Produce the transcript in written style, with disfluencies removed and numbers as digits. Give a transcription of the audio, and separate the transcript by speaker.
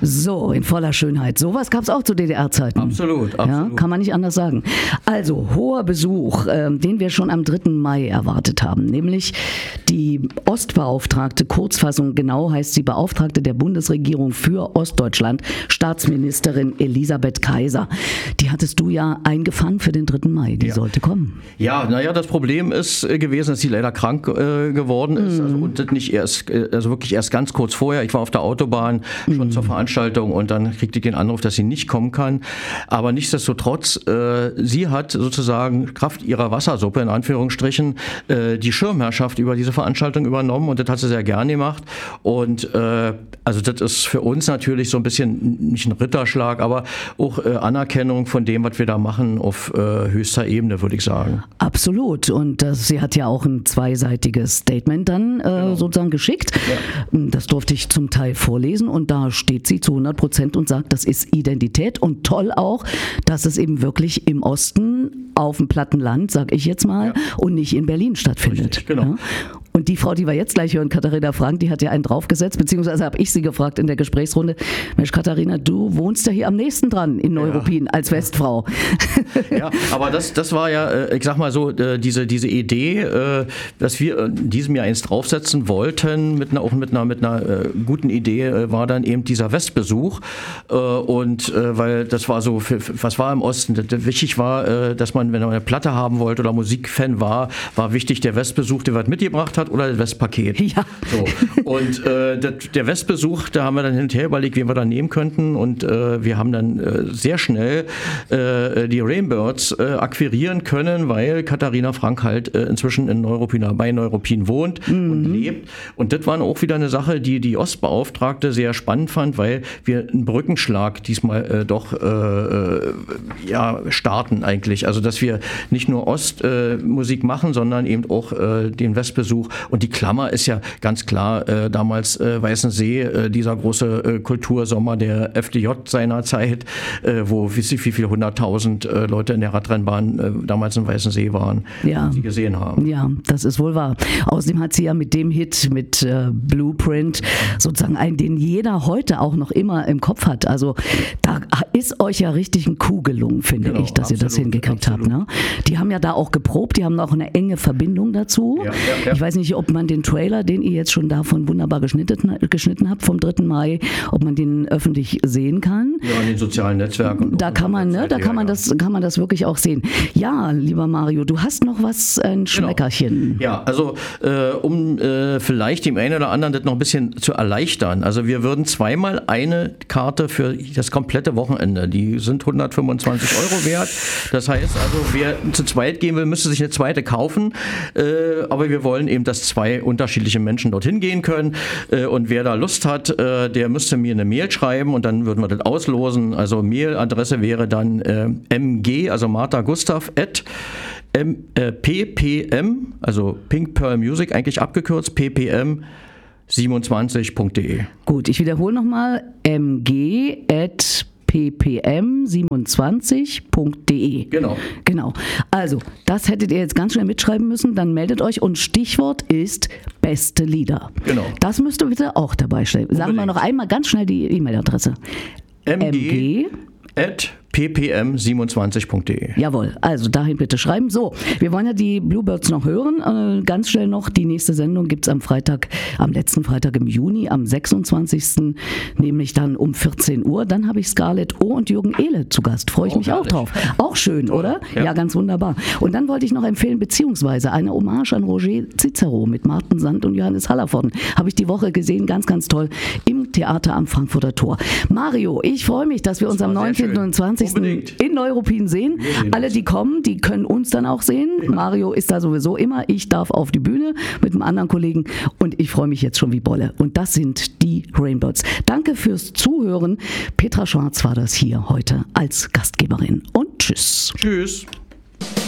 Speaker 1: So, in voller Schönheit. Sowas gab es auch zu DDR-Zeiten.
Speaker 2: Absolut.
Speaker 1: Ja, kann man nicht anders sagen. Also, hoher Besuch, den wir schon am 3. Mai erwartet haben, nämlich die Ostbeauftragte, Kurzfassung genau heißt sie Beauftragte der Bundesregierung für Ostdeutschland, Staatsministerin Elisabeth Kaiser. Die hattest du ja eingefangen für den 3. Mai, die sollte kommen.
Speaker 2: Ja, das Problem ist gewesen, dass sie leider krank geworden ist und das nicht erst, also wirklich erst ganz kurz vorher. Ich war auf der Autobahn schon zur Veranstaltung und dann kriegte ich den Anruf, dass sie nicht kommen kann. Aber nichtsdestotrotz, sie hat sozusagen Kraft ihrer Wassersuppe, in Anführungsstrichen, die Schirmherrschaft über diese Veranstaltung übernommen und das hat sie sehr gern gemacht. Und also das ist für uns natürlich so ein bisschen nicht ein Ritterschlag, aber auch Anerkennung von dem, was wir da machen, auf höchster Ebene, würde ich sagen.
Speaker 1: Absolut. Und sie hat ja auch ein zweiseitiges Statement dann sozusagen geschickt. Ja. Das durfte ich zum Teil vorlesen und da steht sie zu 100% und sagt, das ist Identität und toll auch, dass es eben wirklich im Osten auf dem platten Land, sag ich jetzt mal, und nicht in Berlin stattfindet.
Speaker 2: Richtig, genau.
Speaker 1: Ja? Und die Frau, die wir jetzt gleich hören, Katharina Frank, die hat ja einen draufgesetzt, beziehungsweise habe ich sie gefragt in der Gesprächsrunde, Mensch Katharina, du wohnst ja hier am nächsten dran in Neuruppin als Westfrau.
Speaker 2: Ja, aber das war ja, ich sag mal so, diese Idee, dass wir in diesem Jahr eins draufsetzen wollten, mit einer guten Idee, war dann eben dieser Westbesuch. Und weil das war so, was war im Osten, wichtig war, dass man, wenn man eine Platte haben wollte oder Musikfan war wichtig der Westbesuch, der was mitgebracht hat, oder das Westpaket. Ja. So. Und der Westbesuch, da haben wir dann hin und her überlegt, wen wir da nehmen könnten. Und wir haben dann sehr schnell die Rainbirds akquirieren können, weil Katharina Frank halt inzwischen bei Neuruppin wohnt und lebt. Und das war auch wieder eine Sache, die die Ostbeauftragte sehr spannend fand, weil wir einen Brückenschlag diesmal starten eigentlich. Also dass wir nicht nur Ostmusik machen, sondern eben auch den Westbesuch. Und die Klammer ist ja ganz klar damals Weißensee, dieser große Kultursommer der FDJ seinerzeit, wo wie viele 100.000 Leute in der Radrennbahn damals in Weißensee waren, die sie gesehen haben.
Speaker 1: Ja, das ist wohl wahr. Außerdem hat sie ja mit dem Hit, mit Blueprint, sozusagen einen, den jeder heute auch noch immer im Kopf hat. Also da ist euch ja richtig ein Coup gelungen, finde ich, dass ihr das hingekriegt habt. Ne? Die haben ja da auch geprobt, die haben auch eine enge Verbindung dazu. Ja. Ich weiß nicht, ob man den Trailer, den ihr jetzt schon davon wunderbar geschnitten habt vom 3. Mai, ob man den öffentlich sehen kann.
Speaker 2: Ja, in den sozialen Netzwerken.
Speaker 1: Da kann man das wirklich auch sehen. Ja, lieber Mario, du hast noch ein Schmeckerchen.
Speaker 2: Genau. Ja, also um vielleicht dem einen oder anderen das noch ein bisschen zu erleichtern. Also wir würden zweimal eine Karte für das komplette Wochenende, die sind 125 € wert. Das heißt also, wer zu zweit gehen will, müsste sich eine zweite kaufen. Aber wir wollen eben, dass zwei unterschiedliche Menschen dorthin gehen können. Und wer da Lust hat, der müsste mir eine Mail schreiben und dann würden wir das auslosen. Also Mailadresse wäre dann mg, also Martha Gustav, ppm, also Pink Pearl Music, eigentlich abgekürzt, ppm 27.de.
Speaker 1: Gut, ich wiederhole nochmal, mg@ppm27.de. Genau. Also, das hättet ihr jetzt ganz schnell mitschreiben müssen, dann meldet euch und Stichwort ist beste Lieder.
Speaker 2: Genau.
Speaker 1: Das müsst ihr bitte auch dabei stellen. Sagen wir noch einmal ganz schnell die E-Mail-Adresse.
Speaker 2: mg@ppm27.de.
Speaker 1: Jawohl, also dahin bitte schreiben. So, wir wollen ja die Bluebirds noch hören. Ganz schnell noch, die nächste Sendung gibt es am letzten Freitag im Juni, am 26. nämlich dann um 14 Uhr. Dann habe ich Scarlett O. und Jürgen Ehle zu Gast. Freue ich mich auch drauf. Auch schön, oder? Ja, ganz wunderbar. Und dann wollte ich noch empfehlen, beziehungsweise eine Hommage an Roger Cicero mit Martin Sand und Johannes Hallervorden. Habe ich die Woche gesehen, ganz, ganz toll, im Theater am Frankfurter Tor. Mario, ich freue mich, dass wir uns am 19. und 20. Unbedingt. In Neuruppin sehen. Alle, die kommen, die können uns dann auch sehen. Ja. Mario ist da sowieso immer. Ich darf auf die Bühne mit einem anderen Kollegen und ich freue mich jetzt schon wie Bolle. Und das sind die Rainbirds. Danke fürs Zuhören. Petra Schwarz war das hier heute als Gastgeberin. Und tschüss.
Speaker 2: Tschüss.